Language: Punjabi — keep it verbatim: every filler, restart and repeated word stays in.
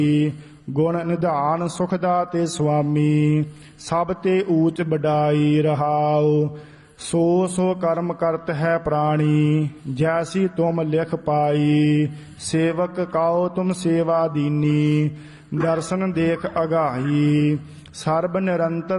ਗੁਣ ਨਿਧਾਨ ਸੁਖ ਦਾਤੇ ਸੁਆਮੀ, ਸਭ ਤੇ ਊਚ ਬਡਾਈ ਰਹਾਉ। ਸੋ ਸੋ ਕਰਮ ਕਰਤ ਹੈ ਪ੍ਰਾਣੀ, ਜੈਸੀ ਤੁਮ ਲਿਖ ਪਾਈ। ਸੇਵਕ ਕਾਉ ਤੁਮ ਸੇਵਾ ਦੀਨੀ, ਦਰਸ਼ਨ ਦੇਖ ਅਗਾਈ। ਸਰਬ ਨਿਰੰਤਰ